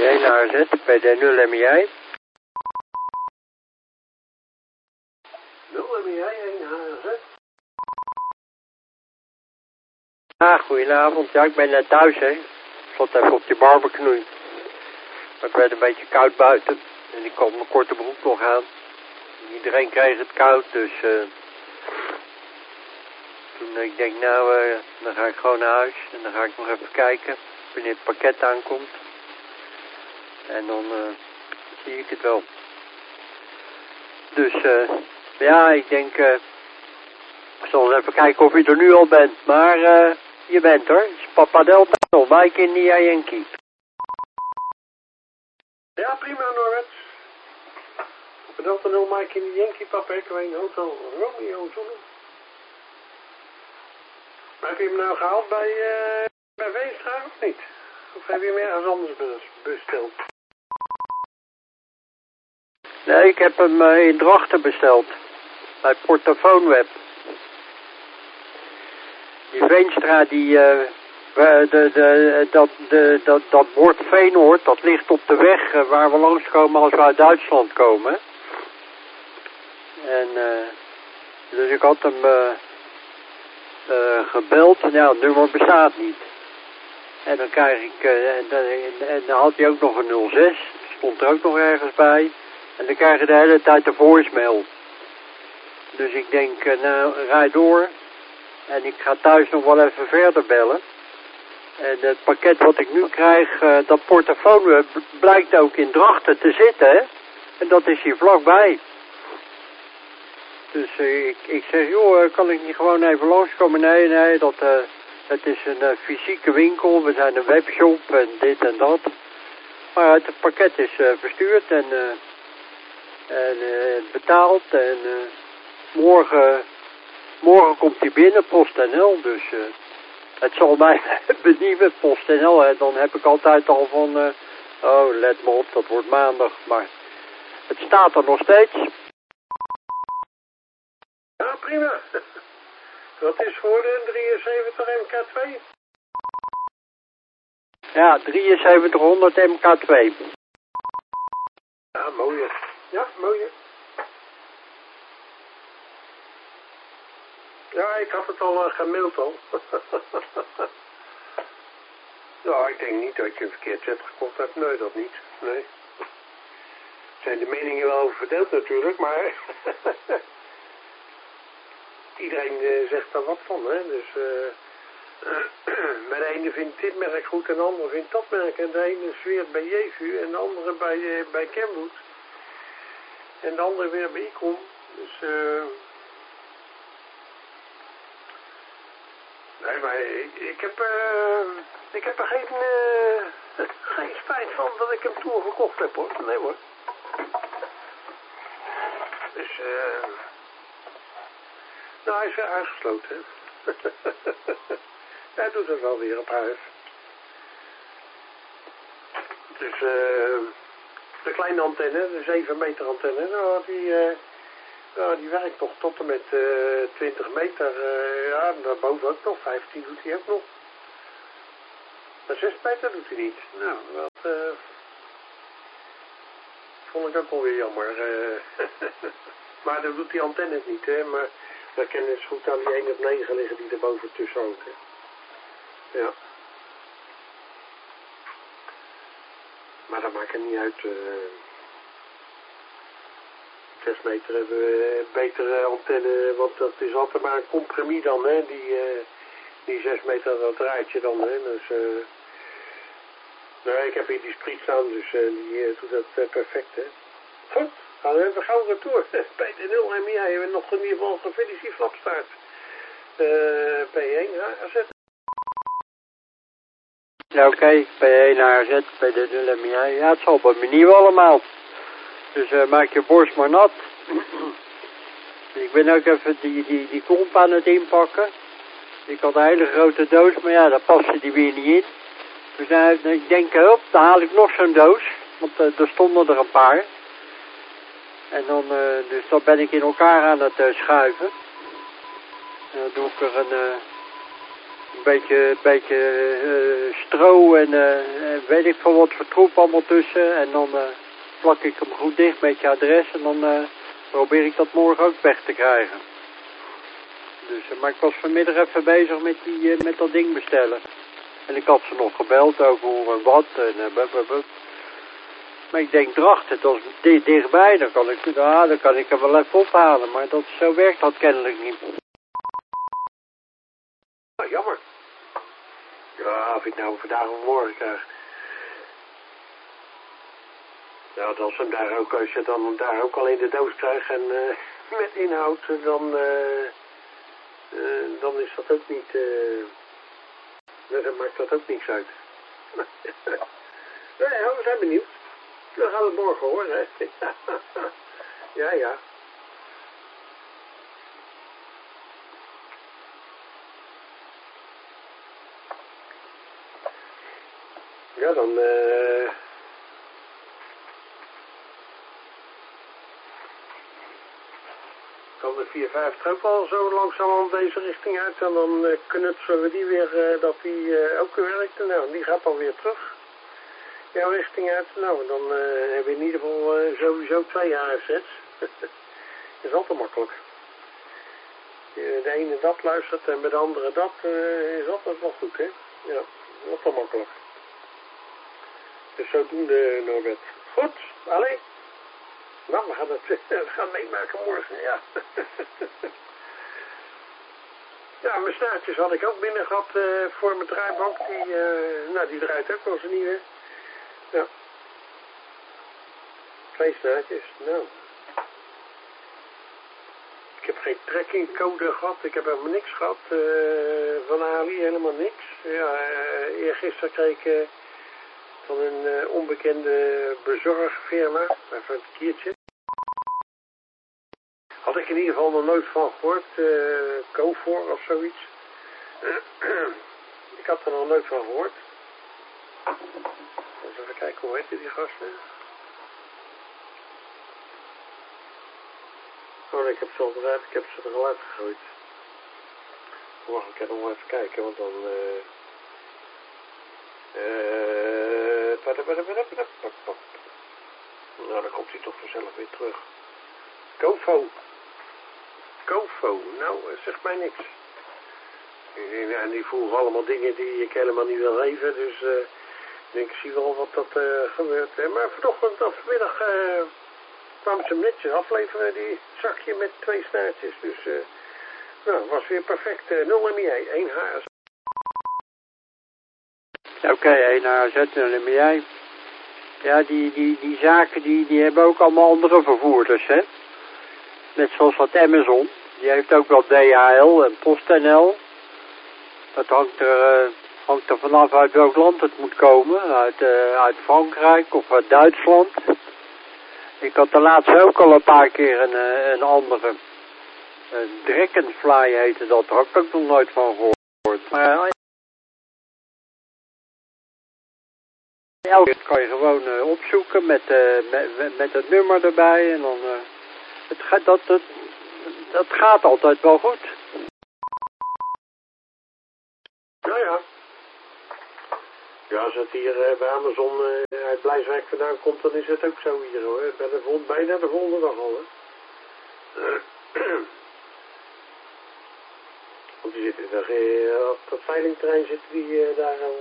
jij naar zet bij de 0 MI. 0 MI, 1 HZ. Ah, goedenavond. Ja, ik ben net thuis, hè. Ik zat even op die barbecue. Maar het werd een beetje koud buiten. En ik kon mijn korte broek nog aan. Iedereen kreeg het koud, dus... toen ik denk, nou, dan ga ik gewoon naar huis. En dan ga ik nog even kijken wanneer het pakket aankomt. En dan zie ik het wel. Dus, ja, ik denk... ik zal eens even kijken of je er nu al bent. Maar je bent er. Het is Papa Delta 0, Mike India Yankee. Ja, prima Norbert. Papa Delta 0, Mike in de Yankee, Papa Echo 1, Hotel Romeo Zulu. Maar heb je hem nou gehaald bij Veenstra of niet? Of heb je hem ergens anders besteld? Nee, ik heb hem in Drachten besteld. Bij Portofoonweb. Die Veenstra, die... dat bord Veenoord, dat ligt op de weg waar we langskomen als we uit Duitsland komen. En dus ik had hem gebeld. Nou, het nummer bestaat niet. En dan krijg ik, en dan had hij ook nog een 06, stond er ook nog ergens bij. En dan krijg je de hele tijd de voicemail. Dus ik denk, nou, rijd door. En ik ga thuis nog wel even verder bellen. En het pakket wat ik nu krijg, dat portofoon blijkt ook in Drachten te zitten, hè. En dat is hier vlakbij. Dus ik zeg, joh, kan ik niet gewoon even langskomen? Nee, het is een fysieke winkel, we zijn een webshop en dit en dat. Maar het pakket is verstuurd en betaald en morgen komt hij binnen, PostNL, dus... het zal mij benieuwen, PostNL, hè. Dan heb ik altijd al van, oh, let me op, dat wordt maandag. Maar het staat er nog steeds. Ja, prima. Dat is voor de 73 MK2. Ja, 7300 MK2. Ja, mooie. Ja, mooie. Ja, ik had het al gemaild al. Nou, ik denk niet dat je een verkeerd set gekocht hebt. Nee, dat niet. Nee. Zijn de meningen wel over verdeeld natuurlijk, maar... iedereen zegt daar wat van, hè. Dus... maar de ene vindt dit merk goed en de andere vindt dat merk. En de ene zweert bij Jevu en de andere bij Kenwood. En de andere weer bij Icon. Dus... nee, maar ik heb er geen spijt van dat ik hem toen gekocht heb, hoor. Nee, hoor. Dus, nou, hij is weer uitgesloten, hè. Hij doet het wel weer op huis. Dus, de kleine antenne, de 7 meter antenne, nou, die werkt nog tot en met 20 meter. Ja, daarboven ook nog. 15 doet hij ook nog. Maar 6 meter doet hij niet. Nou, dat vond ik ook wel weer jammer. Maar dat doet die antenne niet, hè. Maar daar kan het goed aan die 1 op 9 liggen die er boven tussen hangt, hè. Ja. Maar dat maakt het niet uit. 6 meter hebben we betere antenne, want dat is altijd maar een compromis dan, hè, die 6 meter, dat draait je dan, hè, dus, nou, ik heb hier die spriet staan, dus die doet dat perfect, hè. Goed, gaan we even gauw retour, bij de 0 MI hebben we nog in ieder geval een felicitieflapstaart, P1 HZ. Ja, oké, P1 HZ, bij de 0 MI. Ja, het zal bij me nieuw allemaal. Dus maak je borst maar nat. Ik ben ook even die klomp aan het inpakken. Ik had een hele grote doos, maar ja, daar paste die weer niet in. Dus ik denk, hop, dan haal ik nog zo'n doos. Want er stonden er een paar. En dan, dus dan ben ik in elkaar aan het schuiven. En dan doe ik er een beetje stro en weet ik veel wat voor troep allemaal tussen. En dan plak ik hem goed dicht met je adres. En dan probeer ik dat morgen ook weg te krijgen. Dus, maar ik was vanmiddag even bezig met dat ding bestellen. En ik had ze nog gebeld over hoe en wat. En maar ik denk, Drachten, dat is dichtbij. Dan kan ik hem wel even ophalen. Maar zo werkt dat kennelijk niet. Nou, jammer. Ja, of ik nou vandaag of morgen krijg. Nou, als je dan daar ook al in de doos krijgt en met inhoud, dan is dat ook niet, dan maakt dat ook niks uit. Nee, we zijn benieuwd. Dan gaan we het morgen horen, hè. Ja, ja. Ja, dan, kan de 450 ook wel zo langzaam deze richting uit. En dan knutselen we die weer, dat die ook werkt. Nou, die gaat dan weer terug. Jouw richting uit. Nou, en dan hebben we in ieder geval sowieso 2 AFZ's. Dat is altijd makkelijk. De ene dat luistert en bij de andere dat is altijd wel goed, hè. Ja, altijd makkelijk. Dus zodoende, Norbert. Goed, allee. Nou, we gaan het gaan meemaken morgen, ja. Ja, mijn snaartjes had ik ook binnen gehad voor mijn draaibank. Die draait ook wel zijn nieuwe. Ja. 2 snaartjes, nou. Ik heb geen trekkingcode gehad, ik heb helemaal niks gehad van Ali, helemaal niks. Ja, eergisteren kreeg ik van een onbekende bezorgfirma, even een kiertje. Had ik in ieder geval nog nooit van gehoord, Cofor of zoiets. Ik had er nog nooit van gehoord. Dus even kijken, hoe heet die gasten? Oh, ik heb ze er al uitgegooid. Wacht, ik ga nog even kijken, want dan... Nou, dan komt hij toch vanzelf weer terug. Kofo, nou, zegt mij niks. En die vroegen allemaal dingen die ik helemaal niet wil geven, dus ik zie wel wat dat gebeurt. Maar vanochtend of vanmiddag kwamen ze hem netjes afleveren, die zakje met 2 snaartjes. Dus, nou, was weer perfect. 0 MI, 1 HZ. Oké, 1 HZ, 0 MI. Ja, die zaken, die hebben ook allemaal andere vervoerders, hè. Net zoals wat Amazon. Die heeft ook wel DHL en PostNL. Dat hangt er vanaf uit welk land het moet komen. Uit Frankrijk of uit Duitsland. Ik had de laatste ook al een paar keer een andere. Dragonfly heette dat. Daar heb ik ook nog nooit van gehoord. Maar elke keer kan je gewoon opzoeken met het nummer erbij. En dan, dat gaat altijd wel goed. Ja, ja. Ja, als het hier bij Amazon uit Blijswijk vandaan komt, dan is het ook zo hier hoor. Bijna de volgende dag al, hè. Want die zitten daar, op dat veilingterrein zitten die daar al...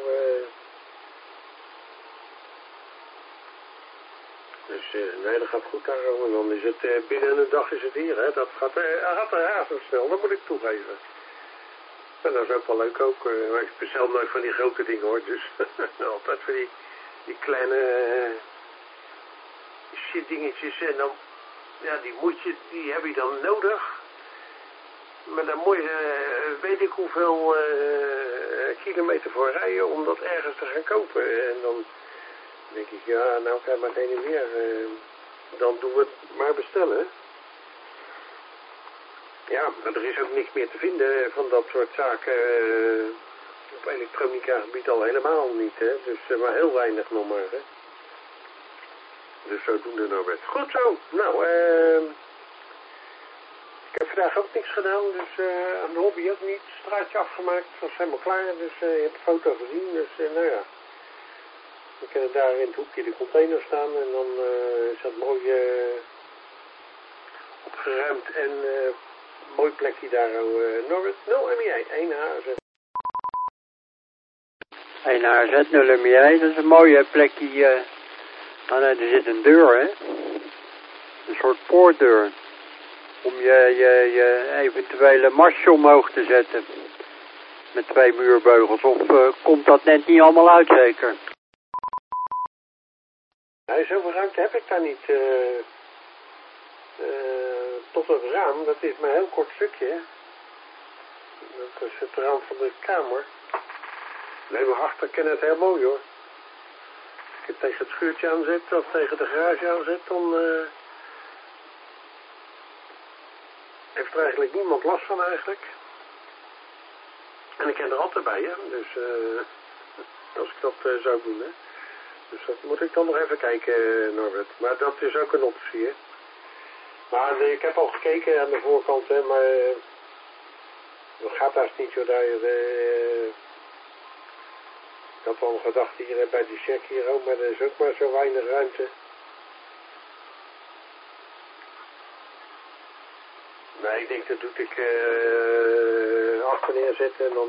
Dus nee, dat gaat goed daar. En dan is het binnen een dag is het hier, hè. Dat gaat razendsnel, dat moet ik toegeven. En dat is ook wel leuk ook. Maar ik bestel nooit van die grote dingen hoor. Dus altijd van die kleine shit dingetjes. En dan, ja, die heb je dan nodig. Maar dan moet je, weet ik hoeveel kilometer voor rijden om dat ergens te gaan kopen. En dan denk ik, ja, nou kan maar geen meer. Dan doen we het maar bestellen. Ja, maar er is ook niks meer te vinden van dat soort zaken op elektronica gebied al helemaal niet, hè. Dus maar heel weinig nog maar, hè. Dus zodoende Norbert. Goed zo. Nou, ik heb vandaag ook niks gedaan, dus aan de hobby ook niet. Straatje afgemaakt, het was helemaal klaar, dus je hebt de foto gezien, dus nou ja. Dan kunnen daar in het hoekje de container staan en dan is dat mooi opgeruimd en mooi plekje daar. Norbert 0 MI 1 HZ. 1 HZ 0 MI, dat is een mooie plekje. Ah nee, er zit een deur, hè. Een soort poortdeur. Om je eventuele marsje omhoog te zetten. Met 2 muurbeugels. Of komt dat net niet allemaal uit, zeker? Nee, zoveel ruimte heb ik daar niet. Tot het raam, dat is maar een heel kort stukje. Hè? Dat is het raam van de kamer. Nee, maar achter ken het heel mooi hoor. Als ik het tegen het schuurtje aanzet of tegen de garage aanzet, dan heeft er eigenlijk niemand last van eigenlijk. En ik ken er altijd bij, hè. Dus als ik dat zou doen, hè. Dus dat moet ik dan nog even kijken, Norbert. Maar dat is ook een optie, hè. Maar ik heb al gekeken aan de voorkant, hè, maar dat gaat haast niet zo daar. Ik had al gedacht hier bij die check hier ook, maar er is ook maar zo weinig ruimte. Nee, ik denk dat doe ik achter neerzetten en dan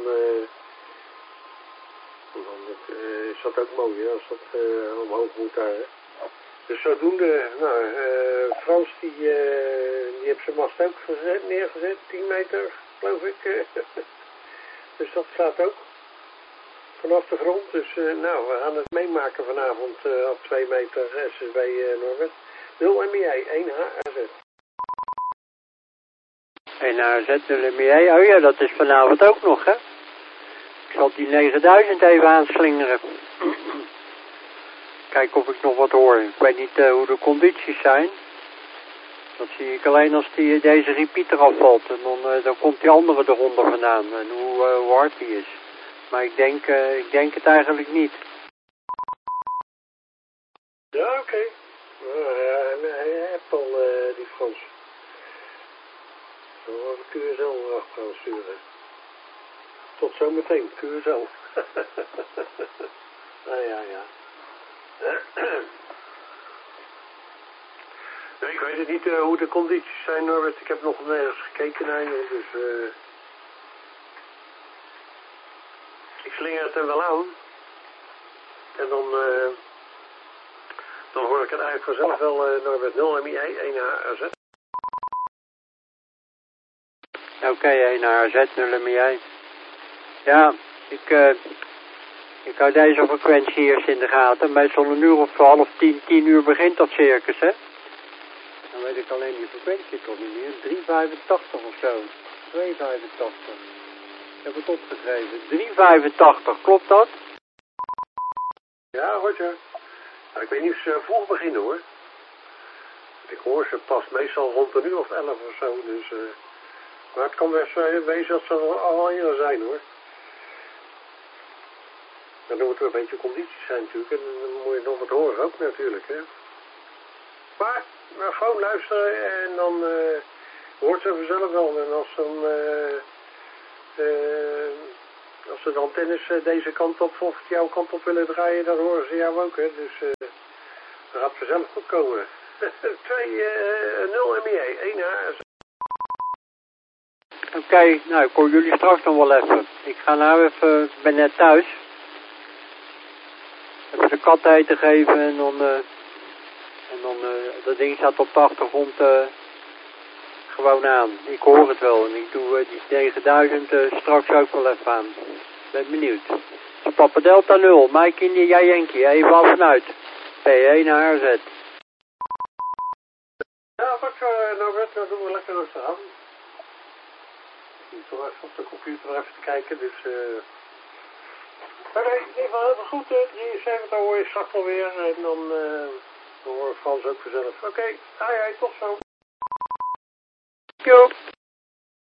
is dat ook mooi, hè, als dat omhoog moet daar. Hè. Dus zodoende, nou, Frans die heeft zijn mast ook neergezet, 10 meter, geloof ik. Dus dat staat ook vanaf de grond. Dus nou, we gaan het meemaken vanavond op 2 meter SSB Norbert. 0 MI 1 HZ. 1 HZ 0 MI. Oh ja, dat is vanavond ook nog, hè? Ik zal die 9000 even aanslingeren. Kijken of ik nog wat hoor. Ik weet niet hoe de condities zijn. Dat zie ik alleen als deze repeater afvalt. En dan komt die andere eronder vandaan. En hoe hard die is. Maar ik denk het eigenlijk niet. Ja, oké. Hij heeft al die Frans. Dan kun je zo af gaan sturen. Tot zometeen, kun je zo. Ja. Nee, ik weet het niet hoe de condities zijn, Norbert. Ik heb nog nergens gekeken naar je, dus ik slinger het er wel aan. En dan hoor ik het eigenlijk vanzelf wel, Norbert 0 MI 1 HZ. Oké, 1 HZ 0 MI. Ja, ik hou deze frequentie eerst in de gaten. Meestal een uur of 9:30, 10 begint dat circus, hè? Dan weet ik alleen die frequentie toch niet meer. 385 of zo. 285. Ik heb het opgeschreven. 385, klopt dat? Ja, Roger. Nou, ik weet niet of ze vroeg beginnen, hoor. Ik hoor ze pas meestal rond een uur of 11 of zo, dus maar het kan best wezen dat ze al eerder zijn, hoor. En dan moeten er een beetje condities zijn natuurlijk. En dan moet je nog wat horen ook natuurlijk, hè. Maar gewoon luisteren en dan hoort ze vanzelf wel. En als ze de antennes deze kant op of jouw kant op willen draaien, dan horen ze jou ook, hè. Dus dat gaat vanzelf goed komen. 0 MI 1 HZ. Oké, nou ik hoor jullie straks nog wel even. Ik ga nou even, ik ben net thuis. Even de kat eten geven en dan dat ding staat op de achtergrond gewoon aan. Ik hoor het wel en ik doe die 9000 straks ook wel even aan. Ben benieuwd. Dus Papa Delta 0, Mike India, jij Yankee, even af en uit. P1 naar HZ. Ja, wat Norbert, dat doen we lekker rustig aan. Ik moet toch even op de computer even te kijken, dus oké, in ieder geval helemaal goed, 73 hoor je straks alweer en dan hoor ik Frans ook vanzelf. Oké, tot zo. Yo.